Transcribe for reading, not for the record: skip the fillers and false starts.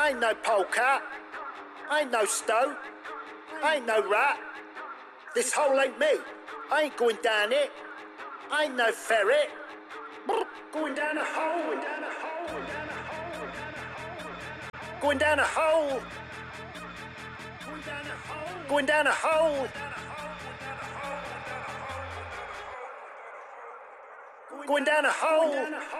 I ain't no polecat. I ain't no stoat. I ain't no rat. This hole ain't me. I ain't going down it. I ain't no ferret. Going down a hole. Going down a hole. Going down a hole. Going down a hole.